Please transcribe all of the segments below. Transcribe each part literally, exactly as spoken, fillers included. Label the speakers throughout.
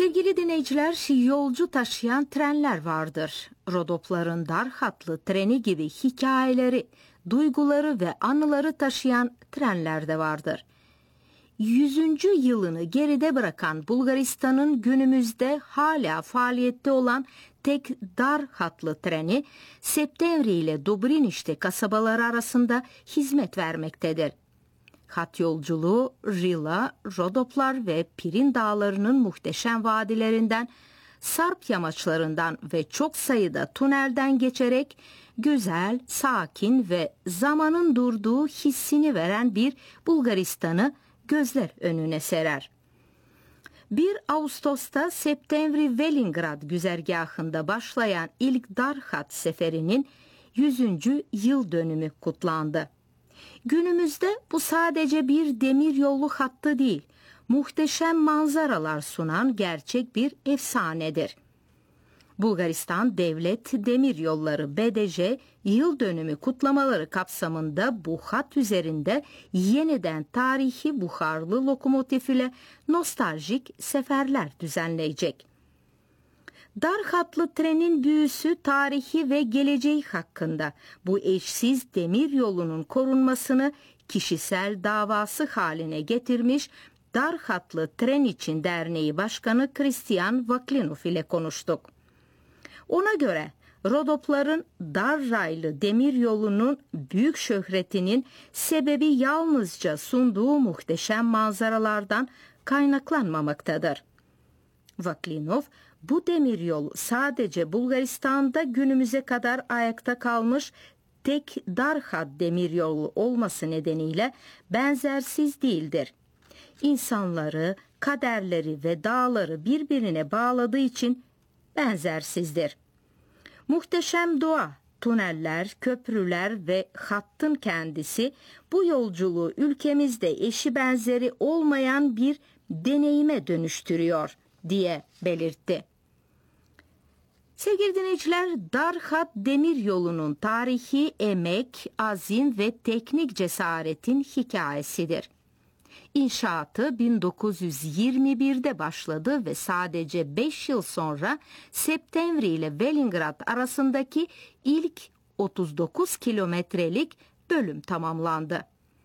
Speaker 1: Sevgili dinleyiciler, yolcu taşıyan trenler vardır. Rodopların dar hatlı treni gibi hikayeleri, duyguları ve anıları taşıyan trenler de vardır. yüzüncü yılını geride bırakan Bulgaristan'ın günümüzde hala faaliyette olan tek dar hatlı treni, Septemri ile Dobrinişte kasabaları arasında hizmet vermektedir. Hat yolculuğu Rila, Rodoplar ve Pirin dağlarının muhteşem vadilerinden, Sarp yamaçlarından ve çok sayıda tünelden geçerek güzel, sakin ve zamanın durduğu hissini veren bir Bulgaristan'ı gözler önüne serer. bir Ağustos'ta Septemri-Velingrad güzergahında başlayan ilk dar hat seferinin yüzüncü yıl dönümü kutlandı. Günümüzde bu sadece bir demiryolu hattı değil, muhteşem manzaralar sunan gerçek bir efsanedir. Bulgaristan Devlet Demiryolları B D J yıl dönümü kutlamaları kapsamında bu hat üzerinde yeniden tarihi buharlı lokomotif ile nostaljik seferler düzenleyecek. Dar hatlı trenin büyüsü, tarihi ve geleceği hakkında bu eşsiz demir yolunun korunmasını kişisel davası haline getirmiş Dar Hatlı Tren İçin Derneği Başkanı Christian Vaklinov ile konuştuk. Ona göre Rodopların dar raylı demir yolunun büyük şöhretinin sebebi yalnızca sunduğu muhteşem manzaralardan kaynaklanmamaktadır. Vaklinov, bu demiryolu sadece Bulgaristan'da günümüze kadar ayakta kalmış tek dar hat demiryolu olması nedeniyle benzersiz değildir. İnsanları, kaderleri ve dağları birbirine bağladığı için benzersizdir. Muhteşem doğa, tüneller, köprüler ve hattın kendisi bu yolculuğu ülkemizde eşi benzeri olmayan bir deneyime dönüştürüyor diye belirtti. Sevgili dinleyiciler, dar hat demir yolunun tarihi emek, azim ve teknik cesaretin hikayesidir. İnşaatı bin dokuz yüz yirmi birde başladı ve sadece beş yıl sonra Septemri ile Velingrad arasındaki ilk otuz dokuz kilometrelik bölüm tamamlandı.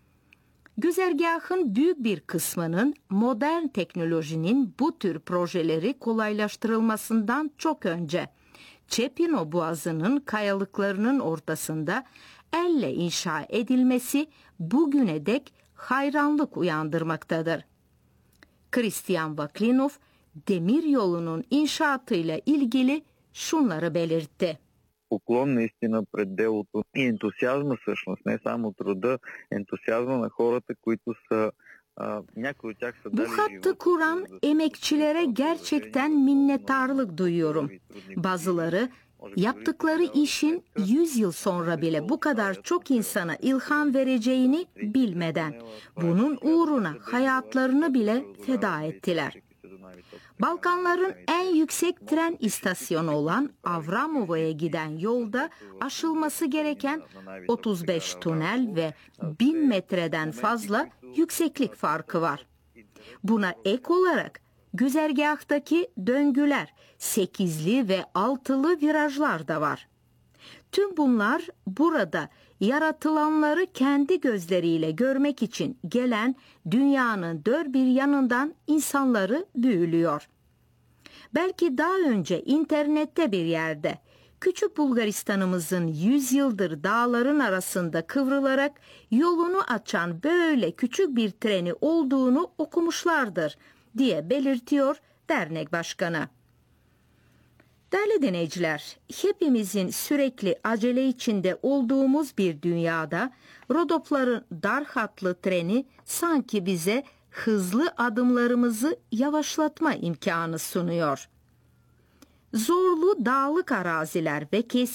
Speaker 1: Güzergahın büyük bir kısmının modern teknolojinin bu tür projeleri kolaylaştırılmasından çok önce Çepino Boğazı'nın kayalıklarının ortasında elle inşa edilmesi bugüne dek hayranlık uyandırmaktadır. Christian Vaklinov, demir yolunun inşaatıyla ilgili şunları belirtti.
Speaker 2: Поклон наистина пред делото и ентусиазма всъщност, не само труда, ентусиазма на хората, които са някои от тях са
Speaker 1: Bu hattı kuran emekçilere gerçekten minnettarlık duyuyorum. Bazıları yaptıkları işin yüz yıl sonra bile bu kadar çok insana ilham vereceğini bilmeden bunun uğruna hayatlarını bile feda ettiler. Balkanların en yüksek tren istasyonu olan Avramova'ya giden yolda aşılması gereken otuz beş tünel ve bin metreden fazla yükseklik farkı var. Buna ek olarak güzergahtaki döngüler, sekizli ve altılı virajlar da var. Tüm bunlar burada yaratılanları kendi gözleriyle görmek için gelen dünyanın dört bir yanından insanları büyülüyor. Belki daha önce internette bir yerde küçük Bulgaristan'ımızın yüz yıldır dağların arasında kıvrılarak yolunu açan böyle küçük bir treni olduğunu okumuşlardır diye belirtiyor dernek başkanı. Değerli dinleyiciler, hepimizin sürekli acele içinde olduğumuz bir dünyada Rodopların dar hatlı treni sanki bize hızlı adımlarımızı yavaşlatma imkanı sunuyor. Zorlu dağlık araziler ve kesin